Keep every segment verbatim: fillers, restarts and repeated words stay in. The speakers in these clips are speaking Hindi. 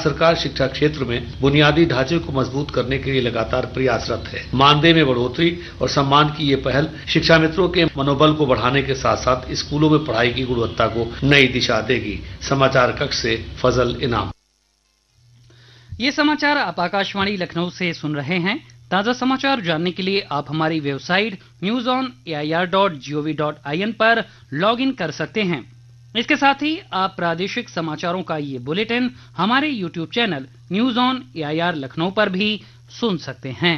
सरकार शिक्षा क्षेत्र में बुनियादी ढांचे को मजबूत करने के लिए लगातार प्रयासरत है। मानदेय में बढ़ोतरी और सम्मान की ये पहल शिक्षा मित्रों के मनोबल को बढ़ाने के साथ साथ स्कूलों में पढ़ाई की गुणवत्ता को नई दिशा देगी। समाचार कक्ष से फजल इनाम। ये समाचार आप आकाशवाणी लखनऊ से सुन रहे हैं। ताजा समाचार जानने के लिए आप हमारी website news on A I R dot G O V dot I N पर लॉग इन कर सकते हैं। इसके साथ ही आप प्रादेशिक समाचारों का ये बुलेटिन हमारे YouTube channel news on A I R Lucknow पर भी सुन सकते हैं।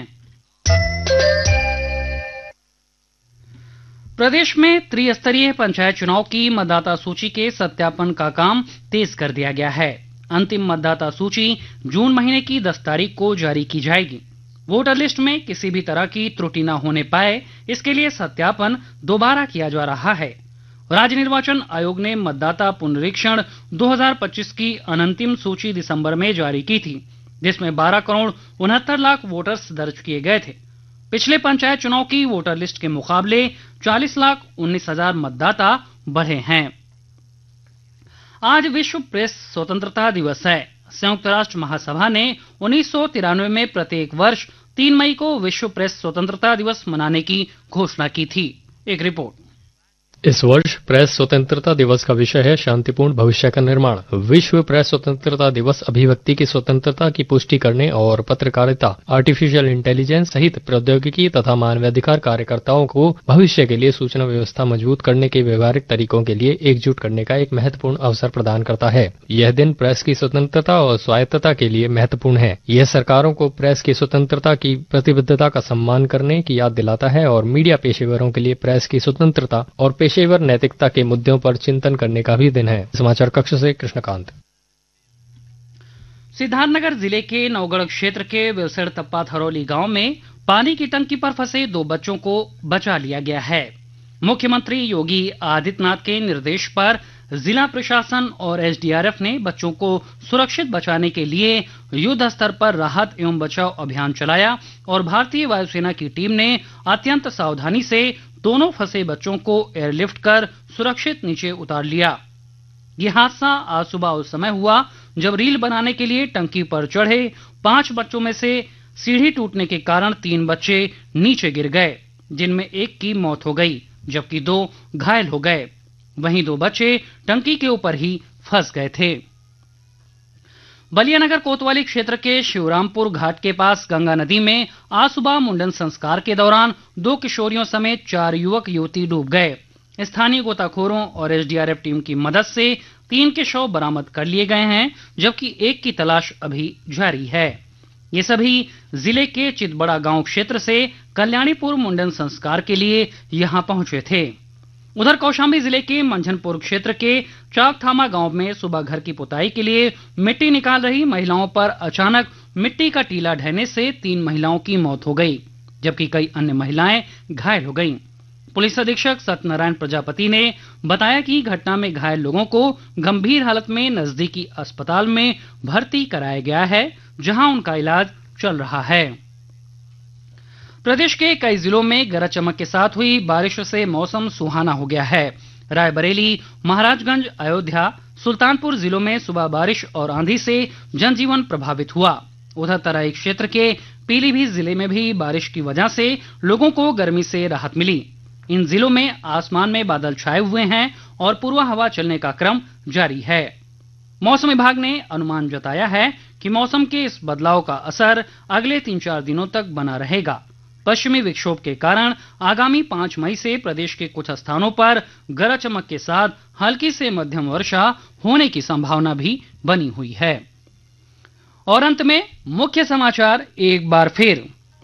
प्रदेश में त्रिस्तरीय पंचायत चुनाव की मतदाता सूची के सत्यापन का काम तेज कर दिया गया है। अंतिम मतदाता सूची जून महीने की दस तारीख को जारी की जाएगी। वोटर लिस्ट में किसी भी तरह की त्रुटि न होने पाए, इसके लिए सत्यापन दोबारा किया जा रहा है। राज्य निर्वाचन आयोग ने मतदाता पुनरीक्षण दो हज़ार पच्चीस की अनंतिम सूची दिसंबर में जारी की थी, जिसमें बारह करोड़ उनहत्तर लाख वोटर्स दर्ज किए गए थे। पिछले पंचायत चुनाव की वोटर लिस्ट के मुकाबले चालीस लाख उन्नीस हजार मतदाता बढ़े हैं। आज विश्व प्रेस स्वतंत्रता दिवस है। संयुक्त राष्ट्र महासभा ने उन्नीस सौ तिरानवे में प्रत्येक वर्ष तीन मई को विश्व प्रेस स्वतंत्रता दिवस मनाने की घोषणा की थी। एक रिपोर्ट। इस वर्ष प्रेस स्वतंत्रता दिवस का विषय है शांतिपूर्ण भविष्य का निर्माण। विश्व प्रेस स्वतंत्रता दिवस अभिव्यक्ति की स्वतंत्रता की पुष्टि करने और पत्रकारिता, आर्टिफिशियल इंटेलिजेंस सहित प्रौद्योगिकी तथा मानवाधिकार कार्यकर्ताओं को भविष्य के लिए सूचना व्यवस्था मजबूत करने के व्यवहारिक तरीकों के लिए एकजुट करने का एक महत्वपूर्ण अवसर प्रदान करता है। यह दिन प्रेस की स्वतंत्रता और स्वायत्तता के लिए महत्वपूर्ण है। यह सरकारों को प्रेस की स्वतंत्रता की प्रतिबद्धता का सम्मान करने की याद दिलाता है और मीडिया पेशेवरों के लिए प्रेस की स्वतंत्रता और पेशेवर नैतिकता के मुद्दों पर चिंतन करने का भी दिन है। समाचार कक्ष से कृष्णकांत। सिद्धार्थनगर जिले के नौगढ़ क्षेत्र के विलसड़ तप्पा थरौली गांव में पानी की टंकी पर फंसे दो बच्चों को बचा लिया गया है। मुख्यमंत्री योगी आदित्यनाथ के निर्देश पर जिला प्रशासन और एस डी आर एफ ने बच्चों को सुरक्षित बचाने के लिए युद्ध स्तर पर राहत एवं बचाव अभियान चलाया और भारतीय वायुसेना की टीम ने अत्यंत सावधानी से दोनों फंसे बच्चों को एयरलिफ्ट कर सुरक्षित नीचे उतार लिया। यह हादसा आज सुबह उस समय हुआ जब रील बनाने के लिए टंकी पर चढ़े पांच बच्चों में से सीढ़ी टूटने के कारण तीन बच्चे नीचे गिर गए, जिनमें एक की मौत हो गई जबकि दो घायल हो गए। वहीं दो बच्चे टंकी के ऊपर ही फंस गए थे। बलियानगर कोतवाली क्षेत्र के शिवरामपुर घाट के पास गंगा नदी में आज सुबह मुंडन संस्कार के दौरान दो किशोरियों समेत चार युवक युवती डूब गए। स्थानीय गोताखोरों और S D R F team की मदद से तीन के शव बरामद कर लिए गए हैं, जबकि एक की तलाश अभी जारी है। ये सभी जिले के चितबड़ा गांव क्षेत्र से कल्याणीपुर मुंडन संस्कार के लिए यहां पहुंचे थे। उधर कौशाम्बी जिले के मंझनपुर क्षेत्र के चाकथामा गांव में सुबह घर की पुताई के लिए मिट्टी निकाल रही महिलाओं पर अचानक मिट्टी का टीला ढहने से तीन महिलाओं की मौत हो गई, जबकि कई अन्य महिलाएं घायल हो गईं। पुलिस अधीक्षक सत्यनारायण प्रजापति ने बताया कि घटना में घायल लोगों को गंभीर हालत में नजदीकी अस्पताल में भर्ती कराया गया है, जहां उनका इलाज चल रहा है। प्रदेश के कई जिलों में गरज चमक के साथ हुई बारिश से मौसम सुहाना हो गया है। रायबरेली, महाराजगंज, अयोध्या, सुल्तानपुर जिलों में सुबह बारिश और आंधी से जनजीवन प्रभावित हुआ। उधर तराई क्षेत्र के पीलीभीत जिले में भी बारिश की वजह से लोगों को गर्मी से राहत मिली। इन जिलों में आसमान में बादल छाए हुए हैं और पूर्वा हवा चलने का क्रम जारी है। मौसम विभाग ने अनुमान जताया है कि मौसम के इस बदलाव का असर अगले तीन चार दिनों तक बना रहेगा। पश्चिमी विक्षोभ के कारण आगामी पांच मई से प्रदेश के कुछ स्थानों पर गरज चमक के साथ हल्की से मध्यम वर्षा होने की संभावना भी बनी हुई है। और अंत में मुख्य समाचार एक बार फिर।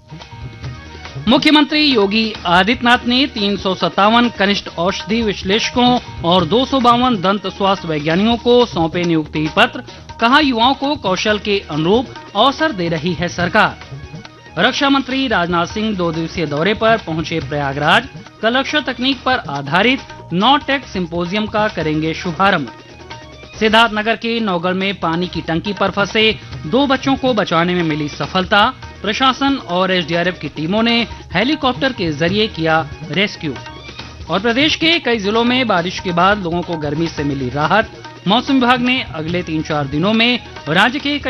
मुख्यमंत्री योगी आदित्यनाथ ने तीन सौ सत्तावन कनिष्ठ औषधि विश्लेषकों और दो सौ बावन दंत स्वास्थ्य वैज्ञानिकों को सौंपे नियुक्ति पत्र। कहा, युवाओं को कौशल के अनुरूप अवसर दे रही है सरकार। रक्षा मंत्री राजनाथ सिंह दो दिवसीय दौरे पर पहुंचे प्रयागराज। कल रक्षा तकनीक पर आधारित नौ टेक सिंपोजियम का करेंगे शुभारंभ। सिद्धार्थनगर के नौगढ़ में पानी की टंकी पर फंसे दो बच्चों को बचाने में मिली सफलता। प्रशासन और एस डी आर एफ की टीमों ने हेलीकॉप्टर के जरिए किया रेस्क्यू। और प्रदेश के कई जिलों में बारिश के बाद लोगों को गर्मी से मिली राहत। मौसम विभाग ने अगले तीन चार दिनों में राज्य के